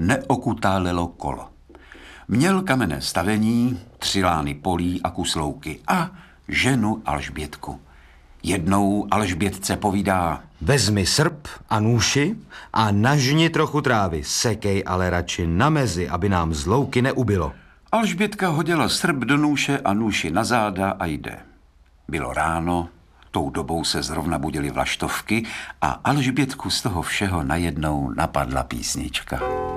neokutálelo kolo. Měl kamenné stavení, 3 lány polí a kus louky a ženu Alžbětku. Jednou Alžbětce povídá: Vezmi srp a nůši a nažni trochu trávy, sekej ale radši na mezi, aby nám z louky neubylo. Alžbětka hodila srp do nůše a nůši na záda a jde. Bylo ráno, tou dobou se zrovna budily vlaštovky a Alžbětku z toho všeho najednou napadla písnička.